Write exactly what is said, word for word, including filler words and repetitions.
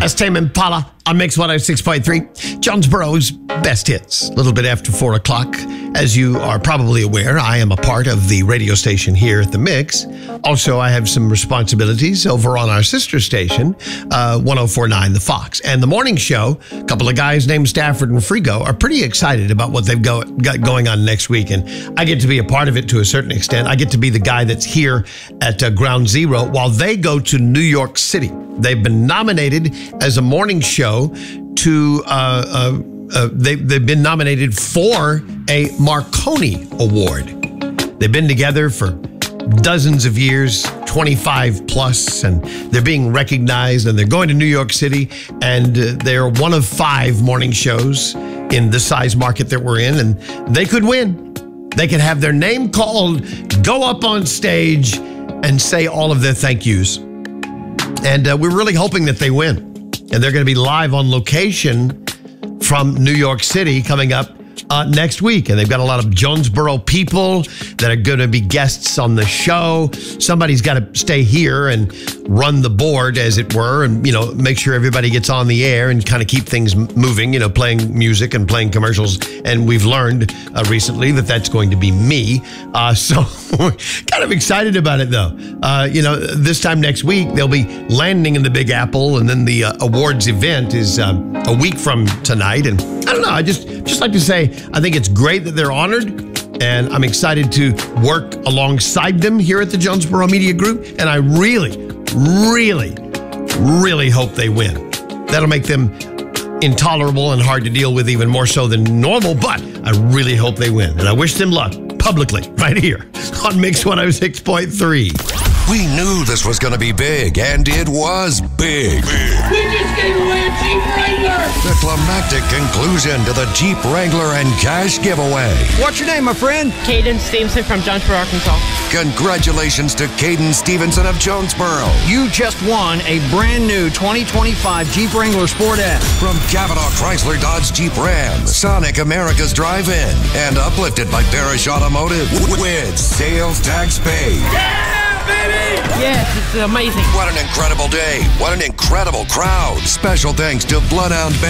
That's Tame Impala on Mix one oh six point three. Jonesboro's best hits. A little bit after four o'clock. As you are probably aware, I am a part of the radio station here at The Mix. Also, I have some responsibilities over on our sister station, uh, one oh four point nine The Fox. And the morning show, a couple of guys named Stafford and Frigo are pretty excited about what they've go, got going on next week. And I get to be a part of it to a certain extent. I get to be the guy that's here at uh, Ground Zero while they go to New York City. They've been nominated as a morning show to, uh, uh, uh, they, they've been nominated for a Marconi Award. They've been together for dozens of years, twenty-five plus, and they're being recognized, and they're going to New York City, and uh, they're one of five morning shows in the size market that we're in, and they could win. They could have their name called, go up on stage, and say all of their thank yous. And uh, we're really hoping that they win. And they're going to be live on location from New York City coming up uh, next week. And they've got a lot of Jonesboro people that are going to be guests on the show. Somebody's got to stay here and run the board, as it were, and, you know, make sure everybody gets on the air and kind of keep things moving, you know, playing music and playing commercials. And we've learned uh, recently that that's going to be me. Uh, so kind of excited about it, though. Uh, you know, this time next week, they'll be landing in the Big Apple, and then the uh, awards event is um, a week from tonight. And I don't know, I just, just like to say, I think it's great that they're honored. And I'm excited to work alongside them here at the Jonesboro Media Group. And I really, really, really hope they win. That'll make them intolerable and hard to deal with even more so than normal. But I really hope they win. And I wish them luck publicly right here on Mix one oh six point three. We knew this was going to be big, and it was big. big. We just gave away a Jeep Wrangler! The climactic conclusion to the Jeep Wrangler and cash giveaway. What's your name, my friend? Caden Stevenson from Jonesboro, Arkansas. Congratulations to Caden Stevenson of Jonesboro. You just won a brand new twenty twenty-five Jeep Wrangler Sport S. From Cavanaugh Chrysler Dodge Jeep Ram, Sonic America's Drive-In, and uplifted by Barish Automotive with sales tax paid. Yeah, baby! Yes, it's amazing. What an incredible day. What an incredible crowd. Special thanks to Bloodhound Band.